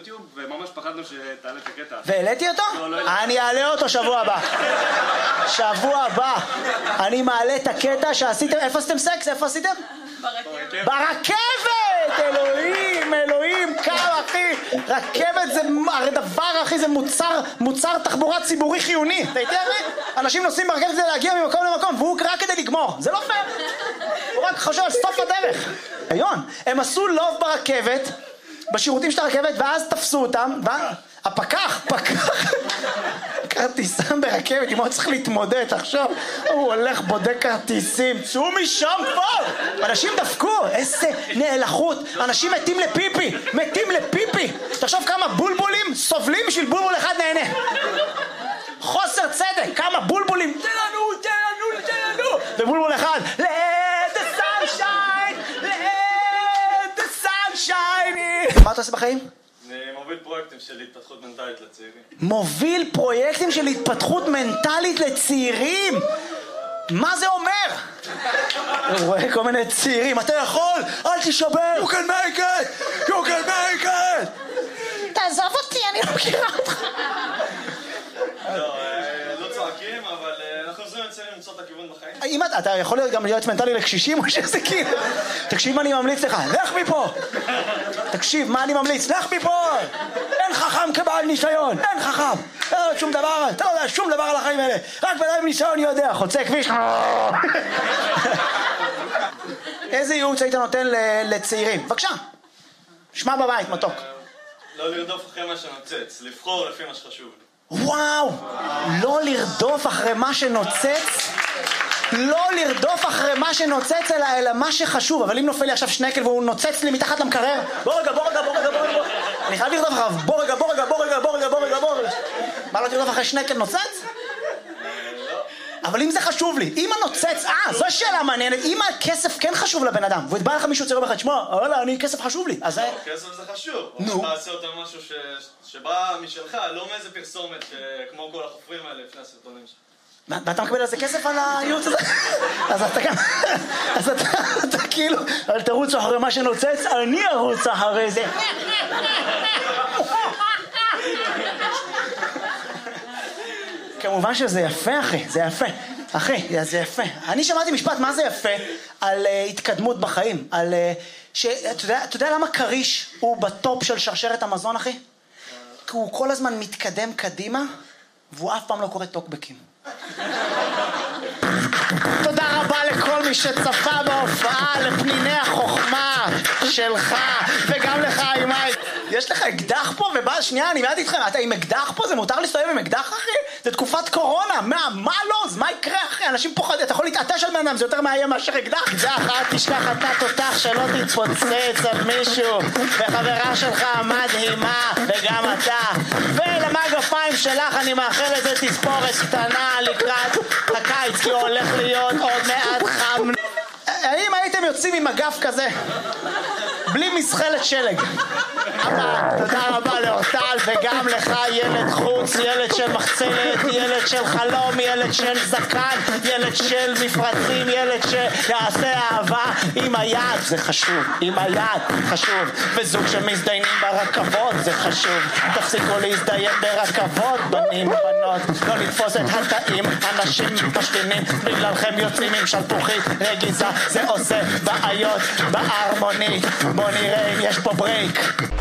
ביוטיוב, וממש פחדנו שתעלה את הקטע. והעליתי אותו? אני אעלה אותו שבוע הבא. שבוע הבא. אני מעלה את הקטע שעשיתם, איפה עשיתם סקס? איפה עשיתם? ברכבת! אלוהים, אלוהים, כמה אחי. רכבת זה הדבר אחי, זה מוצר תחבורה ציבורי חיוני. אתה יודע מה? אנשים נוסעים ברכבת כדי להגיע ממקום למקום, והוא רק כדי לגמור. זה לא פייר. הוא רק חושב על סוף הדרך. היום, הם עשו לוב ברכבת, בשירותים של הרכבת, ואז תפסו אותם, הפקח, כרטיסם ברכבת, אם הוא צריך להתמודד, תחשוב, הוא הולך בודק כרטיסים, צאו משם פה! אנשים דפקו, איזה נאלחות, אנשים מתים לפיפי, תחשוב כמה בולבולים סובלים בשביל בולבול אחד נהנה. חוסר צדק, כמה בולבולים, תן לנו, ובולבול אחד, let the sunshine, let the sunshine. מה אתה עושה בחיים? מוביל פרויקטים של התפתחות מנטלית לצעירים. מוביל פרויקטים של התפתחות מנטלית לצעירים? מה זה אומר? הוא רואה כל מיני צעירים, אתה יכול, אל תשבר, you can make it! תעזוב אותי, אני לא מכירה אותך. לא צועקים, אבל אנחנו עוזרים לצעירים למצוא את הכיוון בחיים. אם אתה יכול להיות גם להיות מנטלי לקשישים או שזה כאילו? תקשיב מה אני ממליץ לך, לך מפה! תקשיב מה אני ממליץ, לך מפה! אין חכם כבעל ניסיון, אין חכם! שום דבר, אתה לא יודע שום דבר על החיים האלה, רק בלעם ניסיון יודע, חוצה כביש. איזה ייעוץ היית נותן לצעירים? בבקשה, שמע בבית, מתוק. לא לרדוף אחרי מה שנוצץ, לבחור לפי מה שחשוב לי. וואו, לא לרדוף אחרי מה שנוצץ, אלא מה שחשוב. אבל אם נופל לי עכשיו שנקל והוא נוצץ לי מתחת למקרר, בוא רגע, אני חייב לרדוף אחריו, בוא רגע. מה לא תרדוף אחרי שנקל נוצץ? אבל אם זה חשוב לי, אם הנוצץ, זו שאלה מעניינת, אם הכסף כן חשוב לבן אדם, ובא לך מישהו צעיר בחד, שמע, כסף חשוב לי, אז כסף זה חשוב, נו. אתה עושה אותם משהו שבא משלך, לא מאיזה פרסומת כמו כל החופרים האלה לפני הסרטונים שלך. ואתה מקבל על זה כסף על הייעוץ הזה? אז אתה כאילו, אל תרוץ אחרי מה שנוצץ, אני ארוץ אחרי זה. כמובן שזה יפה, אחי, זה יפה. אחי, זה יפה. אני שמעתי משפט, מה זה יפה? על התקדמות בחיים. על... אתה יודע למה קריש הוא בטופ של שרשרת המזון, אחי? כי הוא כל הזמן מתקדם קדימה, והוא אף פעם לא קורא טוקבקים. תודה רבה לכל מי שצפה בהופעה, לפניני החוכמה שלך, וגם לך, אימי. יש לך אקדח פה, ובא, שנייה, אני מעט איתכם, אתה עם אקדח פה? זה מותר להסתובב עם אקדח, אחי? זה תקופת קורונה, מה לא? מה יקרה, אחי? אנשים פוחדים, אתה יכול להתעטש על בן אדם, זה יותר מאיים מאשר אקדח. זה אחת, תשכח אתה תותח שלא תתפוצץ על מישהו, וחברה שלך מדהימה, וגם אתה. ולמגפיים שלך אני מאחל איזה תספורת קטנה לקראת הקיץ, כי הוא הולך להיות עוד מעט חם. האם הייתם יוצאים עם מגף כזה? בלי מסחלת שלג. תודה רבה לאורטל, וגם לך ילד חוץ, ילד של מחצלת, ילד של חלום, ילד של זקן, ילד של מפרצים, ילד שיעשה אהבה עם היד, זה חשוב, עם היד חשוב, וזוג שמזדיינים ברכבות, זה חשוב, תפסיקו להזדיין ברכבות, בנים ובנות, לא לתפוס את התאים, אנשים משתינים, בגללכם יוצאים עם שלפוחית רגיזה, זה עושה בעיות בהרמונית, בוא נראה אם יש פה ברייק.